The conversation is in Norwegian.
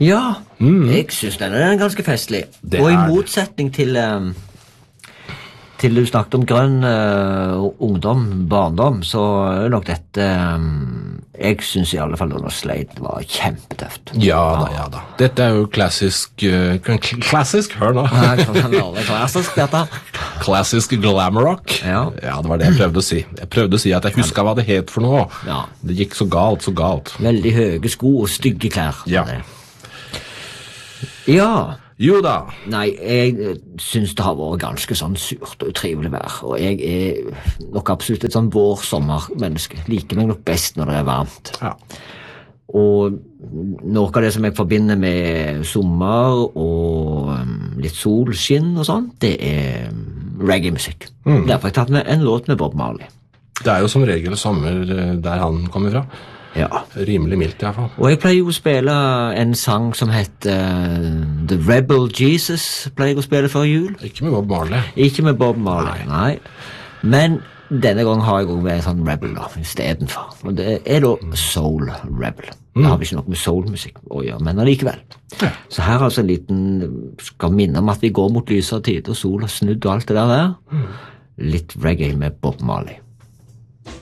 Ja, jeg synes den er ganske festlig. Og i motsetning til du snakket om grønn ungdom, barndom, så er nok dette jeg synes i alle fall under Slade var kjempetøft. Ja da. Dette er jo klassisk, hør nå. Klassisk, dette. Klassisk glam rock. Ja, det var det jeg prøvde å si. Jeg prøvde å si at jeg husker hva det het for noe. Ja. Det gikk så galt. Veldig høye sko og stygge klær. Ja. Ja. Jo da. Nei, jeg synes det har vært ganske sånn surt og utrivelig vær, og jeg er nok absolutt et sånn vår-sommer-menneske. Liker meg nok best når det er varmt. Ja. Og noe av det som jeg forbinder med sommer og litt solskinn og sånt, det er reggae-musikk. Derfor har jeg tatt med en låt med Bob Marley. Det er jo som regel sommer der han kommer fra. Ja. Rimelig mildt i hvert fall. Og jeg pleier jo å spille en sang som heter The Rebel Jesus, pleier jeg å spille før jul. Ikke med Bob Marley. Ikke med Bob Marley, nei. Men denne gangen har jeg også med en sånn rebel da, i stedet for. Og det er da Soul Rebel. Det har vi ikke noe med soulmusikk å gjøre, men allikevel. Ja. Så her er altså en liten, skal minne om at vi går mot lysere tid, og sol har snudd og alt det der. Litt reggae med Bob Marley.